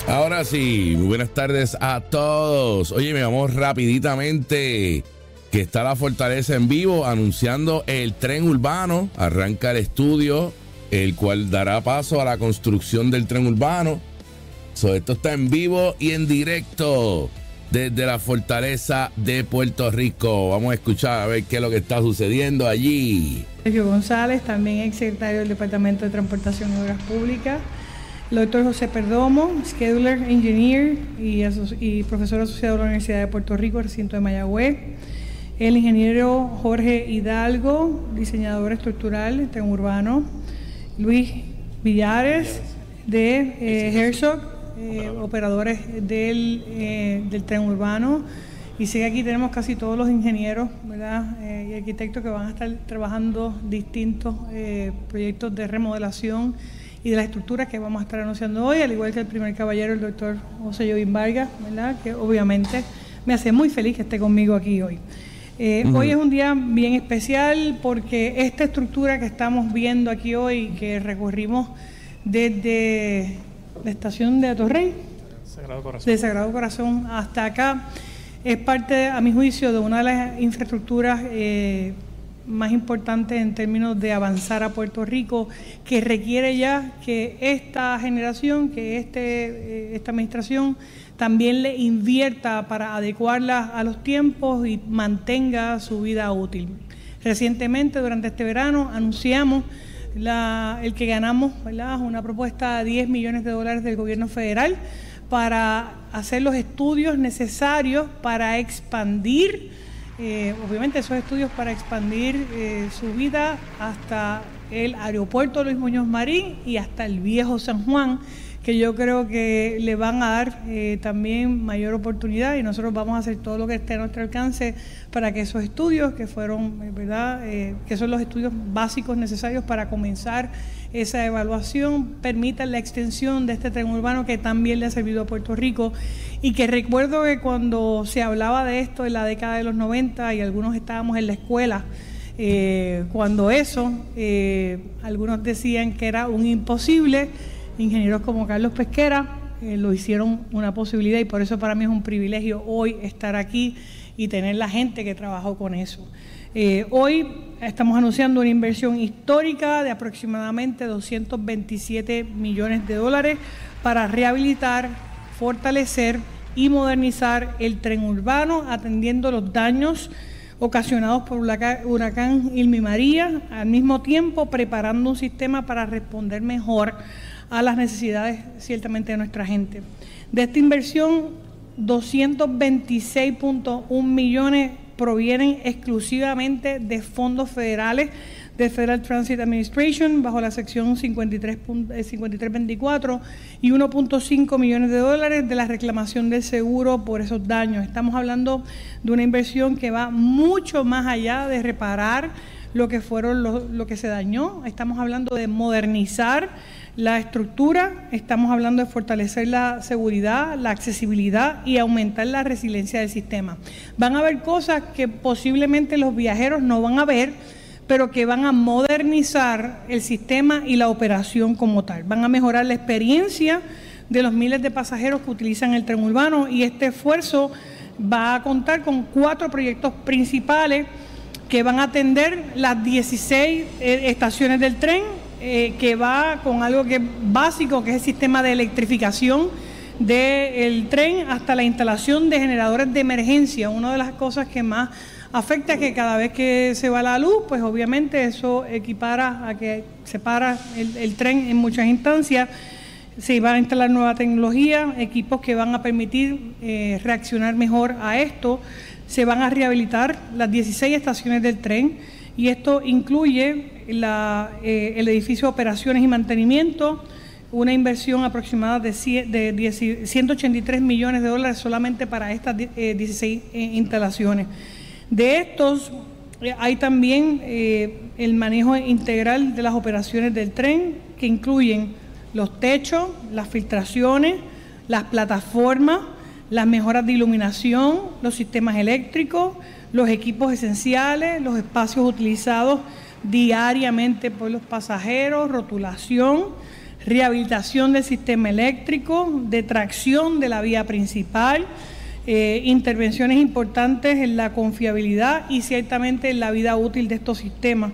Ahora sí, muy buenas tardes a todos. Oye, me vamos rapiditamente, que está la Fortaleza en vivo anunciando el tren urbano. Arranca el estudio, el cual dará paso a la construcción del tren urbano. Esto está en vivo y en directo desde la Fortaleza de Puerto Rico. Vamos a escuchar a ver qué es lo que está sucediendo allí. Sergio González, también exsecretario del Departamento de Transportación y Obras Públicas. El doctor José Perdomo, Scheduler Engineer y profesor asociado de la Universidad de Puerto Rico, recinto de Mayagüez. El ingeniero Jorge Hidalgo, diseñador estructural del tren urbano. Luis Villares, de Herzog, operadores del tren urbano. Y sé que aquí tenemos casi todos los ingenieros, ¿verdad? Y arquitectos que van a estar trabajando distintos proyectos de remodelación y de las estructuras que vamos a estar anunciando hoy, al igual que el primer caballero, el doctor José Jovín Vargas, ¿verdad? Que obviamente me hace muy feliz que esté conmigo aquí hoy. Hoy es un día bien especial porque esta estructura que estamos viendo aquí hoy, que recorrimos desde la estación de Atorrey, de Sagrado Corazón hasta acá, es parte, a mi juicio, de una de las infraestructuras más importantes en términos de avanzar a Puerto Rico, que requiere ya que esta generación, que esta administración también le invierta para adecuarla a los tiempos y mantenga su vida útil. Recientemente, durante este verano, anunciamos el que ganamos, ¿verdad?, una propuesta de $10 millones del gobierno federal para hacer los estudios necesarios para expandir, obviamente esos estudios para expandir su vida hasta el aeropuerto Luis Muñoz Marín y hasta el viejo San Juan, que yo creo que le van a dar también mayor oportunidad, y nosotros vamos a hacer todo lo que esté a nuestro alcance para que esos estudios, que fueron, ¿verdad?, que son los estudios básicos necesarios para comenzar esa evaluación, permitan la extensión de este tren urbano que también le ha servido a Puerto Rico, y que recuerdo que cuando se hablaba de esto en la década de los 90 y algunos estábamos en la escuela, cuando algunos decían que era un imposible, ingenieros como Carlos Pesquera lo hicieron una posibilidad, y por eso para mí es un privilegio hoy estar aquí y tener la gente que trabajó con eso. Hoy estamos anunciando una inversión histórica de aproximadamente $227 millones para rehabilitar, fortalecer y modernizar el tren urbano, atendiendo los daños ocasionados por huracán Irma y María, al mismo tiempo preparando un sistema para responder mejor a las necesidades ciertamente de nuestra gente. De esta inversión, 226.1 millones provienen exclusivamente de fondos federales de Federal Transit Administration bajo la sección 5324 y $1.5 millones de la reclamación del seguro por esos daños. Estamos hablando de una inversión que va mucho más allá de reparar lo que se dañó. Estamos hablando de modernizar la estructura, estamos hablando de fortalecer la seguridad, la accesibilidad y aumentar la resiliencia del sistema. Van a haber cosas que posiblemente los viajeros no van a ver, pero que van a modernizar el sistema y la operación como tal. Van a mejorar la experiencia de los miles de pasajeros que utilizan el tren urbano, y este esfuerzo va a contar con 4 proyectos principales que van a atender las 16 estaciones del tren, que va con algo que es básico, que es el sistema de electrificación del tren, hasta la instalación de generadores de emergencia. Una de las cosas que más afecta es que cada vez que se va la luz, pues obviamente eso equipara a que se para el tren en muchas instancias. Se va a instalar nueva tecnología, equipos que van a permitir reaccionar mejor a esto. Se van a rehabilitar las 16 estaciones del tren, y esto incluye el edificio de operaciones y mantenimiento, una inversión aproximada de $183 millones solamente para estas 16 instalaciones. De estos, hay también el manejo integral de las operaciones del tren, que incluyen los techos, las filtraciones, las plataformas, las mejoras de iluminación, los sistemas eléctricos, los equipos esenciales, los espacios utilizados diariamente por los pasajeros, rotulación, rehabilitación del sistema eléctrico, de tracción de la vía principal, intervenciones importantes en la confiabilidad y ciertamente en la vida útil de estos sistemas.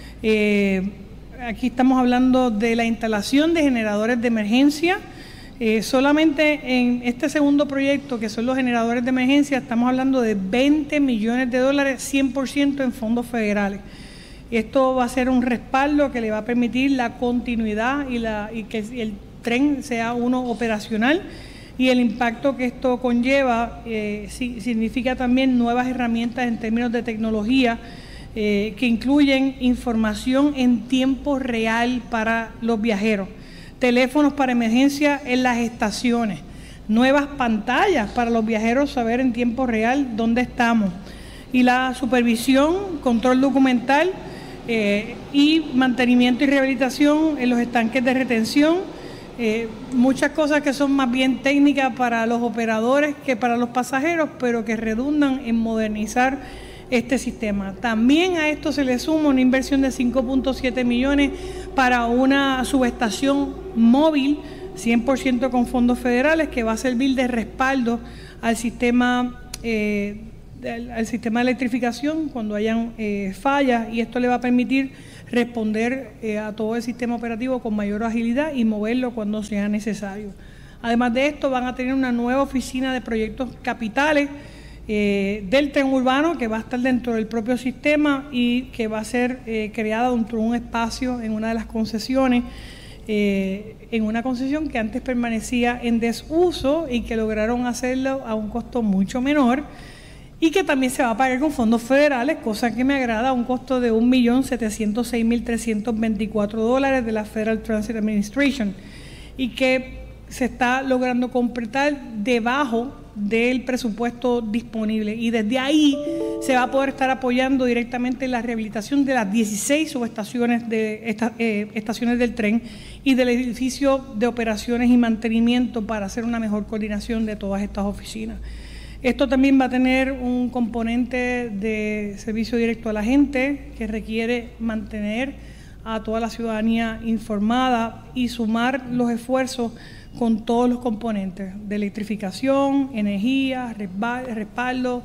Aquí estamos hablando de la instalación de generadores de emergencia. Solamente en este segundo proyecto, que son los generadores de emergencia, estamos hablando de $20 millones, 100% en fondos federales. Esto va a ser un respaldo que le va a permitir la continuidad y que el tren sea uno operacional, y el impacto que esto conlleva significa también nuevas herramientas en términos de tecnología que incluyen información en tiempo real para los viajeros, teléfonos para emergencia en las estaciones, nuevas pantallas para los viajeros saber en tiempo real dónde estamos, y la supervisión, control documental y mantenimiento y rehabilitación en los estanques de retención. Muchas cosas que son más bien técnicas para los operadores que para los pasajeros, pero que redundan en modernizar este sistema. También a esto se le suma una inversión de 5.7 millones para una subestación móvil, 100% con fondos federales, que va a servir de respaldo al sistema de electrificación cuando hayan fallas, y esto le va a permitir responder a todo el sistema operativo con mayor agilidad y moverlo cuando sea necesario. Además de esto, van a tener una nueva oficina de proyectos capitales del tren urbano, que va a estar dentro del propio sistema y que va a ser creada dentro de un espacio en una de las concesiones, en una concesión que antes permanecía en desuso y que lograron hacerlo a un costo mucho menor, y que también se va a pagar con fondos federales, cosa que me agrada, a un costo de $1.706.324 de la Federal Transit Administration, y que se está logrando completar debajo del presupuesto disponible, y desde ahí se va a poder estar apoyando directamente la rehabilitación de las 16 subestaciones estaciones del tren y del edificio de operaciones y mantenimiento para hacer una mejor coordinación de todas estas oficinas. Esto también va a tener un componente de servicio directo a la gente, que requiere mantener a toda la ciudadanía informada y sumar los esfuerzos con todos los componentes de electrificación, energía, respaldo,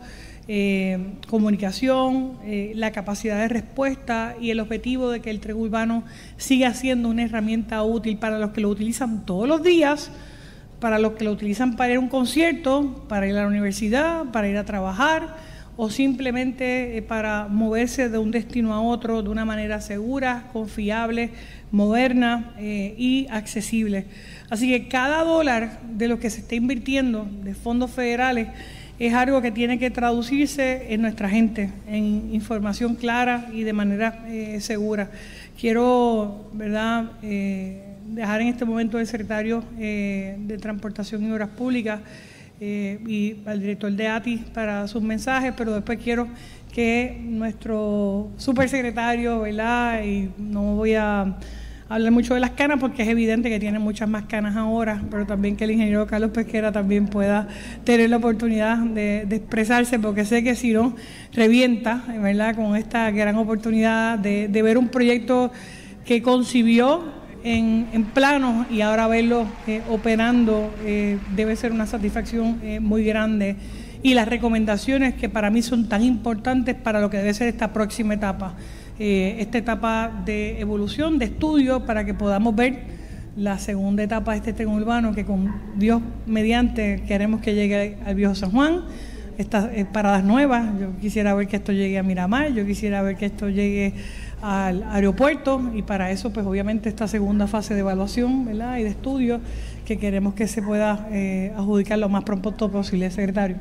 comunicación, la capacidad de respuesta y el objetivo de que el tren urbano siga siendo una herramienta útil para los que lo utilizan todos los días, para los que lo utilizan para ir a un concierto, para ir a la universidad, para ir a trabajar, o simplemente para moverse de un destino a otro de una manera segura, confiable, moderna y accesible. Así que cada dólar de lo que se está invirtiendo de fondos federales es algo que tiene que traducirse en nuestra gente, en información clara y de manera segura. Quiero, ¿verdad?, dejar en este momento al secretario de Transportación y Obras Públicas y al director de ATI para sus mensajes, pero después quiero que nuestro supersecretario, ¿verdad?, y no voy a hablar mucho de las canas porque es evidente que tiene muchas más canas ahora, pero también que el ingeniero Carlos Pesquera también pueda tener la oportunidad de expresarse, porque sé que si no, revienta, ¿verdad?, con esta gran oportunidad de ver un proyecto que concibió en planos y ahora verlo operando debe ser una satisfacción muy grande, y las recomendaciones que para mí son tan importantes para lo que debe ser esta próxima etapa, esta etapa de evolución, de estudio, para que podamos ver la segunda etapa de este tren urbano, que con Dios mediante queremos que llegue al Viejo San Juan, estas paradas nuevas. Yo quisiera ver que esto llegue a Miramar, yo quisiera ver que esto llegue al aeropuerto, y para eso pues obviamente esta segunda fase de evaluación, ¿verdad?, y de estudio, que queremos que se pueda adjudicar lo más pronto posible. Secretario.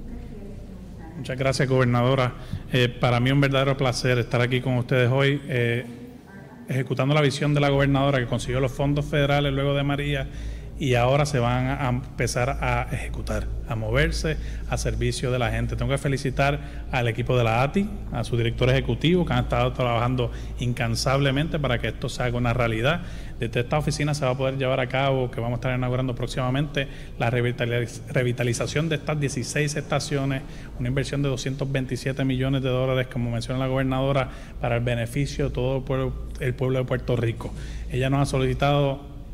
Muchas gracias, gobernadora. Para mí es un verdadero placer estar aquí con ustedes hoy, ejecutando la visión de la gobernadora, que consiguió los fondos federales luego de María, y ahora se van a empezar a ejecutar, a moverse a servicio de la gente. Tengo que felicitar al equipo de la ATI, a su director ejecutivo, que han estado trabajando incansablemente para que esto se haga una realidad. Desde esta oficina se va a poder llevar a cabo, que vamos a estar inaugurando próximamente, la revitalización de estas 16 estaciones, una inversión de $227 millones, como menciona la gobernadora, para el beneficio de todo el pueblo de Puerto Rico. Ella nos ha solicitado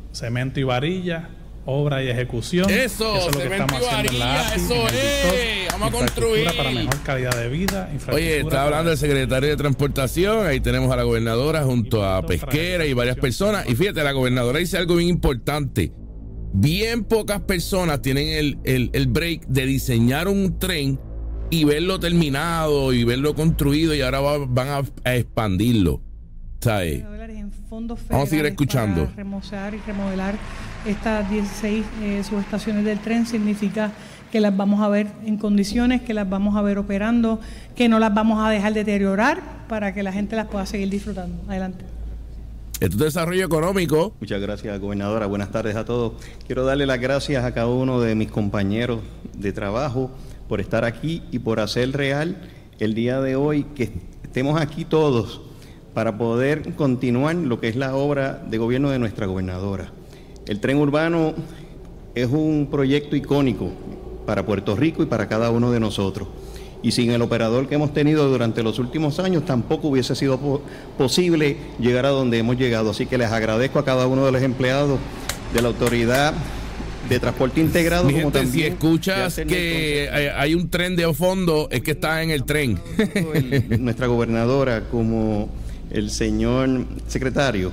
cemento y varilla, obra y ejecución. Eso es lo que estamos haciendo en la API. Eso es. Vamos a construir para mejor calidad de vida. Oye, está hablando el secretario de Transportación. Ahí tenemos a la gobernadora junto a Pesquera y varias personas. Y fíjate, la gobernadora dice algo bien importante. Bien pocas personas tienen el break de diseñar un tren y verlo terminado y verlo construido, y ahora van a expandirlo. ¿Sabes? Vamos a seguir escuchando. Para remozar y remodelar estas 16 subestaciones del tren significa que las vamos a ver en condiciones, que las vamos a ver operando, que no las vamos a dejar deteriorar para que la gente las pueda seguir disfrutando. Adelante. Esto es desarrollo económico. Muchas gracias, gobernadora. Buenas tardes a todos. Quiero darle las gracias a cada uno de mis compañeros de trabajo por estar aquí y por hacer real el día de hoy que estemos aquí todos para poder continuar lo que es la obra de gobierno de nuestra gobernadora. El tren urbano es un proyecto icónico para Puerto Rico y para cada uno de nosotros. Y sin el operador que hemos tenido durante los últimos años, tampoco hubiese sido posible llegar a donde hemos llegado. Así que les agradezco a cada uno de los empleados de la Autoridad de Transporte Integrado. Mi como gente, también si escuchas que hay un tren de fondo, es que está en el tren. Nuestra gobernadora, como el señor secretario,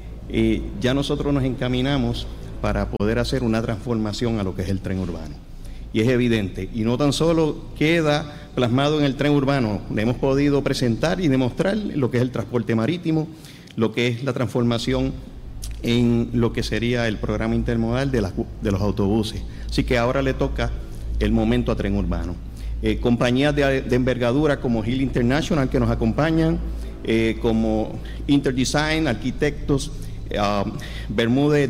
ya nosotros nos encaminamos para poder hacer una transformación a lo que es el tren urbano. Y es evidente, y no tan solo queda plasmado en el tren urbano, le hemos podido presentar y demostrar lo que es el transporte marítimo, lo que es la transformación en lo que sería el programa intermodal de los autobuses. Así que ahora le toca el momento a tren urbano. Compañías de envergadura como Hill International que nos acompañan, como Interdesign, arquitectos, Bermúdez,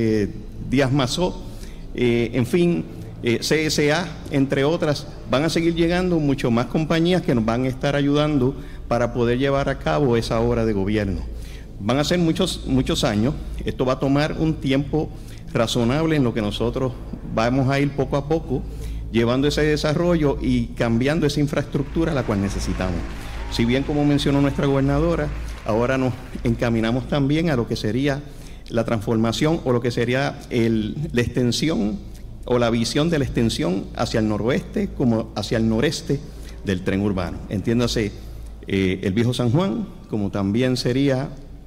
Díaz Mazó, en fin, CSA, entre otras, van a seguir llegando mucho más compañías que nos van a estar ayudando para poder llevar a cabo esa obra de gobierno. Van a ser muchos años, esto va a tomar un tiempo razonable en lo que nosotros vamos a ir poco a poco llevando ese desarrollo y cambiando esa infraestructura a la cual necesitamos. Si bien, como mencionó nuestra gobernadora, ahora nos encaminamos también a lo que sería la transformación o lo que sería la extensión o la visión de la extensión hacia el noroeste como hacia el noreste del tren urbano. Entiéndase el viejo San Juan como también sería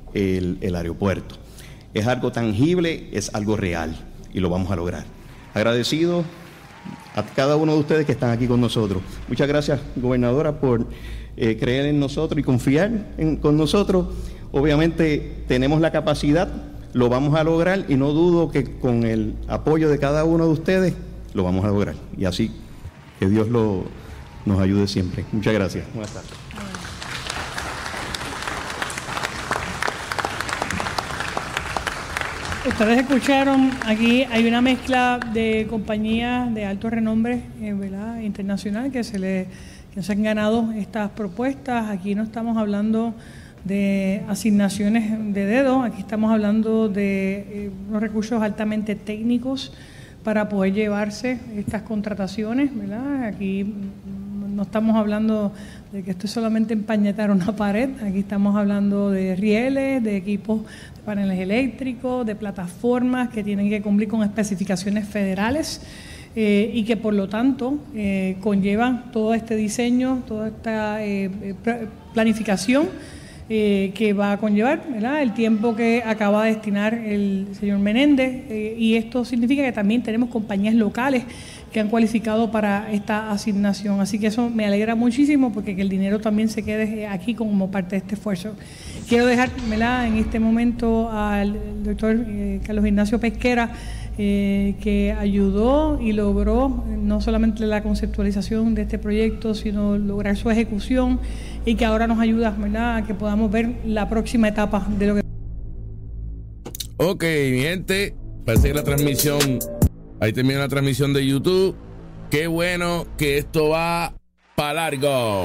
el aeropuerto. Es algo tangible, es algo real y lo vamos a lograr. Agradecido a cada uno de ustedes que están aquí con nosotros. Muchas gracias, gobernadora, por creer en nosotros y confiar con nosotros. Obviamente tenemos la capacidad, lo vamos a lograr y no dudo que con el apoyo de cada uno de ustedes lo vamos a lograr. Y así que Dios nos ayude siempre. Muchas gracias. Buenas tardes. Ustedes escucharon, aquí hay una mezcla de compañías de alto renombre, ¿verdad?, internacional que se han ganado estas propuestas. Aquí no estamos hablando de asignaciones de dedo, aquí estamos hablando de unos recursos altamente técnicos para poder llevarse estas contrataciones, ¿verdad? Aquí no estamos hablando de que esto es solamente empañetar una pared, aquí estamos hablando de rieles, de equipos, de paneles eléctricos, de plataformas que tienen que cumplir con especificaciones federales y que por lo tanto conllevan todo este diseño, toda esta planificación que va a conllevar, ¿verdad?, el tiempo que acaba de destinar el señor Menéndez, y esto significa que también tenemos compañías locales que han cualificado para esta asignación. Así que eso me alegra muchísimo porque que el dinero también se quede aquí como parte de este esfuerzo. Quiero dejar, ¿verdad?, en este momento al doctor Carlos Ignacio Pesquera, que ayudó y logró no solamente la conceptualización de este proyecto, sino lograr su ejecución y que ahora nos ayuda, ¿verdad?, a que podamos ver la próxima etapa de lo que... Ok, mi gente, parece que la transmisión, ahí termina la transmisión de YouTube. Qué bueno que esto va para largo.